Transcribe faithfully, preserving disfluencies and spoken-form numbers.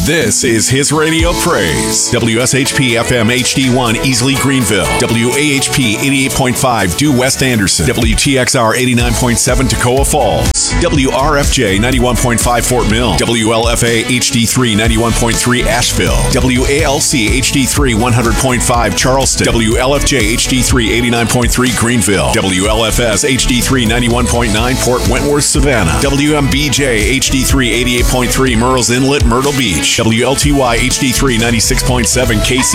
This is His Radio Praise. W S H P F M H D one, Easley, Greenville. W A H P eighty-eight point five, Due West Anderson. W T X R eighty-nine point seven, Toccoa Falls. W R F J ninety-one point five, Fort Mill. W L F A H D three, ninety-one point three, Asheville. W A L C H D three, one hundred point five, Charleston. W L F J H D three, eighty-nine point three, Greenville. W L F S H D three, ninety-one point nine, Port Wentworth, Savannah. W M B J H D three, eighty-eight point three, Murrells Inlet, Myrtle Beach. W L T Y H D three, ninety-six point seven, K C